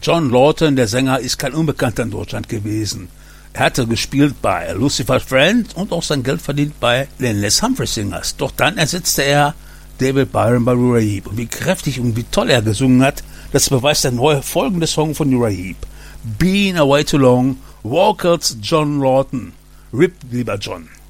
John Lawton, der Sänger, ist kein Unbekannter in Deutschland gewesen. Er hatte gespielt bei Lucifer Friend und auch sein Geld verdient bei den Les Humphrey Singers. Doch dann ersetzte er David Byron bei Uriah Heep. Und wie kräftig und wie toll er gesungen hat, das beweist der neue folgende Song von Uriah Heep. Been Away Too Long, Walker's John Lawton. RIP, lieber John.